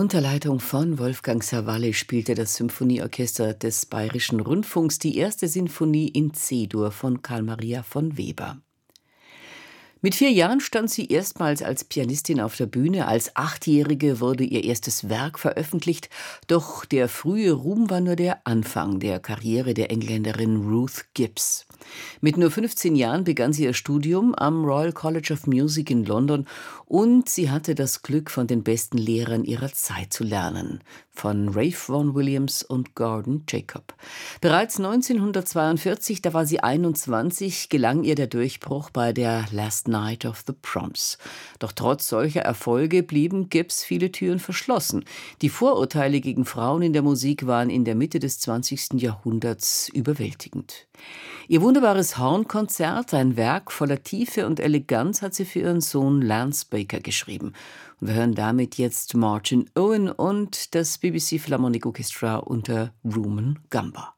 Unter Leitung von Wolfgang Sawally spielte das Symphonieorchester des Bayerischen Rundfunks die erste Sinfonie in C-Dur von Carl Maria von Weber. Mit 4 Jahren stand sie erstmals als Pianistin auf der Bühne. Als 8-Jährige wurde ihr erstes Werk veröffentlicht. Doch der frühe Ruhm war nur der Anfang der Karriere der Engländerin Ruth Gibbs. Mit nur 15 Jahren begann sie ihr Studium am Royal College of Music in London und sie hatte das Glück, von den besten Lehrern ihrer Zeit zu lernen, von Ralph Vaughan Williams und Gordon Jacob. Bereits 1942, da war sie 21, gelang ihr der Durchbruch bei der Last Night of the Proms. Doch trotz solcher Erfolge blieben Gibbs viele Türen verschlossen. Die Vorurteile gegen Frauen in der Musik waren in der Mitte des 20. Jahrhunderts überwältigend. Ihr wunderbares Hornkonzert, ein Werk voller Tiefe und Eleganz, hat sie für ihren Sohn Lance Baker geschrieben. Und wir hören damit jetzt Martin Owen und das BBC Philharmonic Orchestra unter Rumon Gamba.